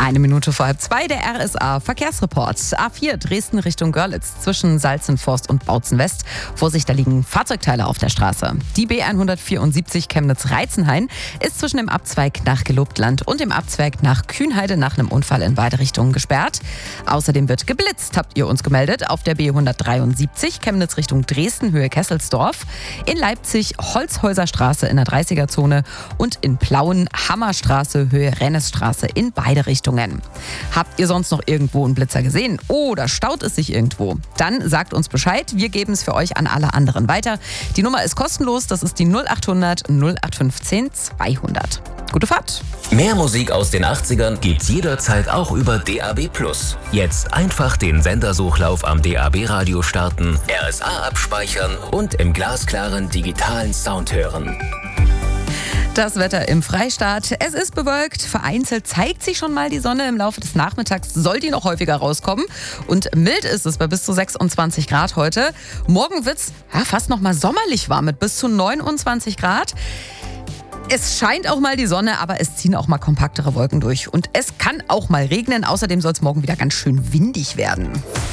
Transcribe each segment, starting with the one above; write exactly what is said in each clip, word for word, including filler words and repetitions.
Eine Minute vor halb zwei, der R S A-Verkehrsreport. A vier Dresden Richtung Görlitz zwischen Salzenforst und Bautzen West. Vorsicht, da liegen Fahrzeugteile auf der Straße. Die B hundertvierundsiebzig Chemnitz-Reizenhain ist zwischen dem Abzweig nach Gelobtland und dem Abzweig nach Kühnheide nach einem Unfall in beide Richtungen gesperrt. Außerdem wird geblitzt, habt ihr uns gemeldet, auf der B hundertdreiundsiebzig Chemnitz Richtung Dresden, Höhe Kesselsdorf. In Leipzig Holzhäuserstraße in der dreißiger-Zone und in Plauen Hammerstraße, Höhe Rennesstraße in beide Richtungen. Habt ihr sonst noch irgendwo einen Blitzer gesehen oder staut es sich irgendwo? Dann sagt uns Bescheid, wir geben es für euch an alle anderen weiter. Die Nummer ist kostenlos, das ist die null achthundert null acht fünfzehn zweihundert. Gute Fahrt! Mehr Musik aus den achtzigern gibt's jederzeit auch über D A B plus. Jetzt einfach den Sendersuchlauf am D A B-Radio starten, R S A abspeichern und im glasklaren digitalen Sound hören. Das Wetter im Freistaat. Es ist bewölkt. Vereinzelt zeigt sich schon mal die Sonne. Im Laufe des Nachmittags soll die noch häufiger rauskommen. Und mild ist es bei bis zu sechsundzwanzig Grad heute. Morgen wird es ja, fast noch mal sommerlich warm mit bis zu neunundzwanzig Grad. Es scheint auch mal die Sonne, aber es ziehen auch mal kompaktere Wolken durch. Und es kann auch mal regnen. Außerdem soll es morgen wieder ganz schön windig werden.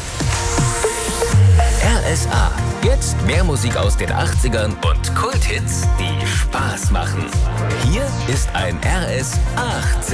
R S A. Jetzt mehr Musik aus den achtzigern und Kulthits, die Spaß machen. Hier ist ein R S achtzig.